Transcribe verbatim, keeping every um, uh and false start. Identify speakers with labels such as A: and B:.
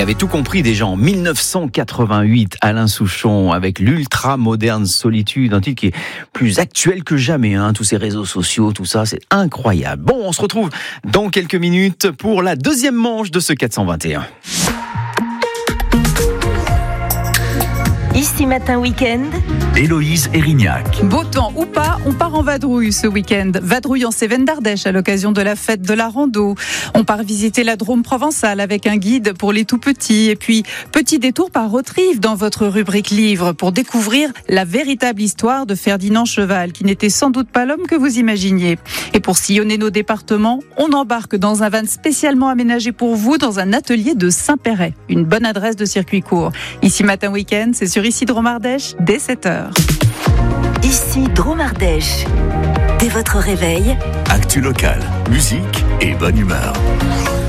A: Il avait tout compris déjà en dix-neuf cent quatre-vingt-huit, Alain Souchon, avec l'ultra moderne Solitude, un titre qui est plus actuel que jamais, hein, tous ces réseaux sociaux, tout ça, c'est incroyable. Bon, on se retrouve dans quelques minutes pour la deuxième manche de ce quatre cent vingt et un.
B: Ici Matin Week-end,
C: Héloïse Erignac.
D: Beau temps ou pas, on part en vadrouille ce week-end. Vadrouille en Cévennes d'Ardèche à l'occasion de la fête de la rando. On part visiter la Drôme provençale avec un guide pour les tout petits. Et puis, petit détour par Rotrive dans votre rubrique livre pour découvrir la véritable histoire de Ferdinand Cheval, qui n'était sans doute pas l'homme que vous imaginiez. Et pour sillonner nos départements, on embarque dans un van spécialement aménagé pour vous dans un atelier de Saint-Péret. Une bonne adresse de circuit court. Ici Matin Week-end, c'est sur Ici Drôme Ardèche dès sept heures.
B: ici Drôme Ardèche. Dès votre réveil,
C: Actu locale, musique et bonne humeur.